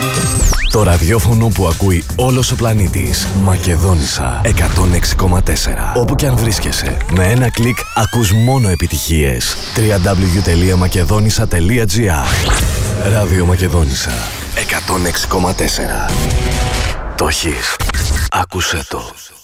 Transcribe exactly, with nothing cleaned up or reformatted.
Το ραδιόφωνο που ακούει όλος ο πλανήτης. Μακεδόνισσα εκατόν έξι κόμμα τέσσερα. Όπου κι αν βρίσκεσαι, με ένα κλικ ακούς μόνο επιτυχίες. double-u double-u double-u τελεία μακεδόνισσα τελεία τζι άρ. Ράδιο Μακεδόνισσα εκατόν έξι κόμμα τέσσερα. Το έχεις. Άκουσέ το.